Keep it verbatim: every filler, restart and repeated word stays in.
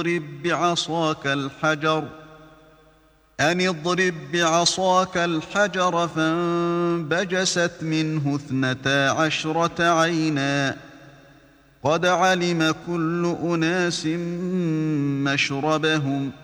اضرب بعصاك الحجر أن اضرب بعصاك الحجر فانبجست منه اثنتا عشرة عينا قد علم كل أناس مشربهم